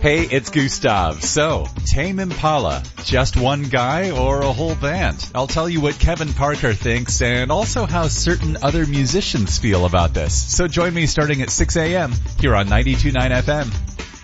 Hey, it's Gustav. So, Tame Impala, just one guy or a whole band? I'll tell you what Kevin Parker thinks and also how certain other musicians feel about this. So join me starting at 6 a.m. here on 92.9 FM.